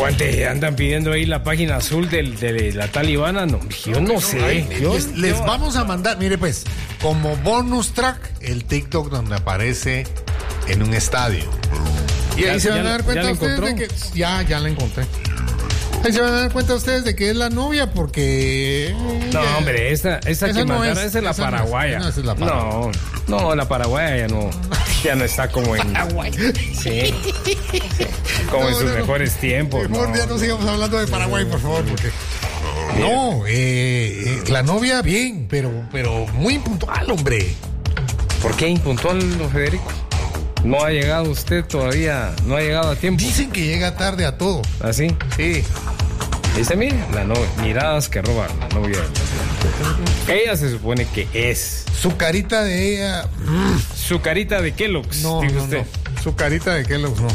Aguante, andan pidiendo ahí la página azul de la talibana. No, yo no sé. Les vamos a mandar, mire pues, como bonus track, el TikTok donde aparece en un estadio. Y ahí se van a dar cuenta ustedes de que... Ya la encontré. Ahí se van a dar cuenta ustedes de que es la novia porque... No, hombre, esta que mandaron, esa es la paraguaya. No, esa es la paraguaya. No, la paraguaya ya no está como en... Sí. Como en sus mejores tiempos. Mejor ya no sigamos hablando de Paraguay, por favor, porque... No, la novia bien, pero muy impuntual, hombre. ¿Por qué impuntual, don Federico? No ha llegado usted todavía, no ha llegado a tiempo. Dicen que llega tarde a todo. ¿Ah, sí? Sí. Dice, mire, la novia, miradas que roban, la novia. Ella se supone que es. Su carita de ella... Su carita de Kellogg's, no, dice no, usted. No. Su carita de Kellogg's, no.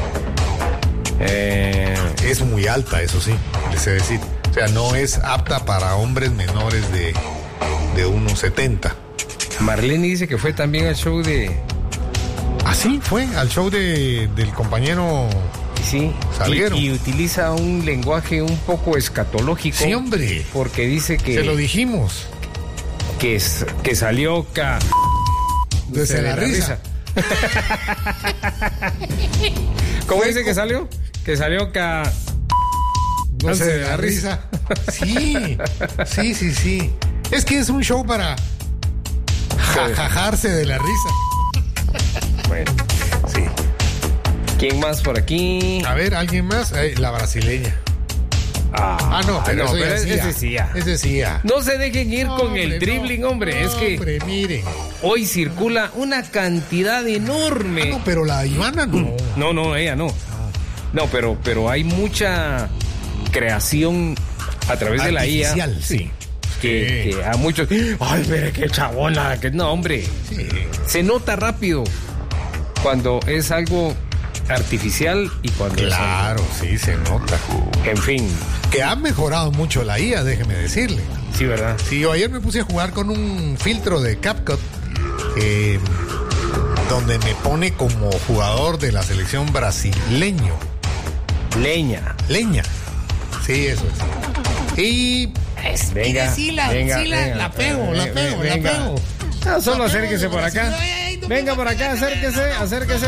Es muy alta, eso sí, les he de decir. O sea, no es apta para hombres menores de 1.70. Marlene dice que fue también al show de... ¿Ah, sí? Fue al show del compañero... Sí, y utiliza un lenguaje un poco escatológico. Sí, hombre. Porque dice que... Se lo dijimos. Que salió desde la risa. ¿Cómo dice que salió? Que salió no sé, de la risa. Sí. Es que es un show para jajarse de la risa. Bueno, sí. ¿Quién más por aquí? A ver, ¿alguien más? La brasileña. No, pero ese sí. No se dejen ir con el dribbling, hombre. Es que hombre, miren. Hoy circula una cantidad enorme. No, pero la Ivana no. No, ella no. No, pero hay mucha creación a través de la IA. Sí. Que a muchos... Ay, mire qué chabona. No, hombre. Sí. Se nota rápido cuando es algo artificial y cuando claro, sí, se nota. En fin. Que ha mejorado mucho la IA, déjeme decirle. Sí, ¿verdad? Sí, yo ayer me puse a jugar con un filtro de CapCut donde me pone como jugador de la selección brasileño. Leña. Sí, eso es. Y... Venga, la pego. No, solo acérquese por acá. Venga por acá, acérquese.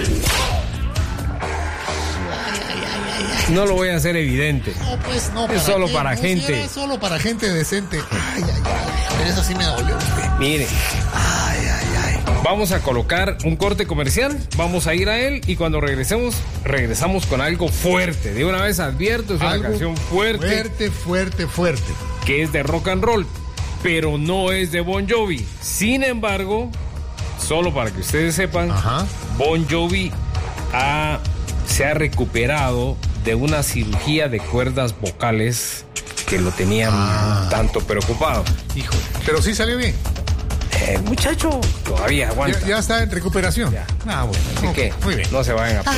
No lo voy a hacer evidente. No, pues no. Es solo para gente. Es solo para gente decente. Ay. Pero eso sí me dolió. Mire. Ay. Vamos a colocar un corte comercial. Vamos a ir a él y cuando regresamos con algo fuerte. De una vez advierto, es una canción fuerte. Fuerte. Que es de rock and roll, pero no es de Bon Jovi. Sin embargo, solo para que ustedes sepan, Bon Jovi se ha recuperado de una cirugía de cuerdas vocales que lo tenían tanto preocupado. Híjole. Pero sí salió bien. El muchacho todavía aguanta. Ya está en recuperación. Ya. Bueno. Así que muy bien. No se vayan a...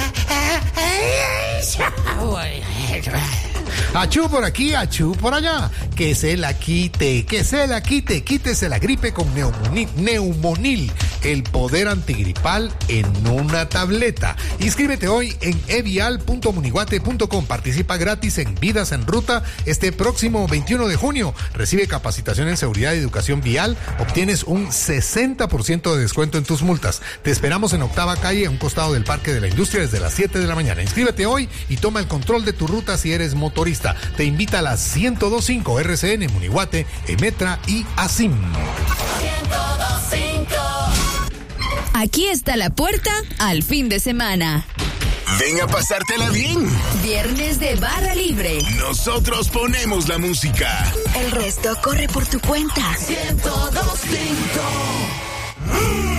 Achú por aquí, achú por allá. Que se la quite. Quítese la gripe con Neumonil, el poder antigripal en una tableta. Inscríbete hoy en evial.munihuate.com. Participa gratis en Vidas en Ruta este próximo 21 de junio. Recibe capacitación en seguridad y educación vial. Obtienes un 60% de descuento en tus multas. Te esperamos en Octava Calle, a un costado del Parque de la Industria, desde las 7 de la mañana. Inscríbete hoy y toma el control de tu ruta si eres motorista. Te invita a las 102.5 RCN, Munihuate, Emetra y ASIM. 102.5. Aquí está la puerta al fin de semana. Ven a pasártela bien. Viernes de barra libre. Nosotros ponemos la música. El resto corre por tu cuenta. 102.5.